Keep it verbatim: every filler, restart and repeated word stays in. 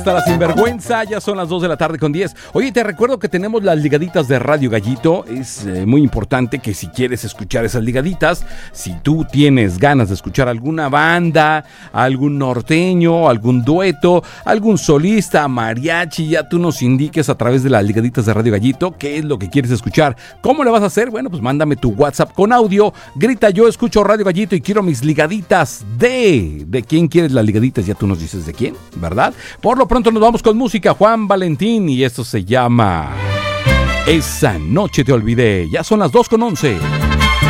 Hasta la sinvergüenza, ya son las dos de la tarde con diez. Oye, te recuerdo que tenemos las ligaditas de Radio Gallito. Es eh, muy importante que si quieres escuchar esas ligaditas, si tú tienes ganas de escuchar alguna banda, algún norteño, algún dueto, algún solista, mariachi, ya tú nos indiques a través de las ligaditas de Radio Gallito qué es lo que quieres escuchar. ¿Cómo le vas a hacer? Bueno, pues mándame tu WhatsApp con audio. Grita: yo escucho Radio Gallito y quiero mis ligaditas de... ¿De quién quieres las ligaditas? Ya tú nos dices de quién, ¿verdad? Por lo pronto nos vamos con música. Juan Valentín, y esto se llama Esa Noche Te Olvidé. Ya son las dos con once.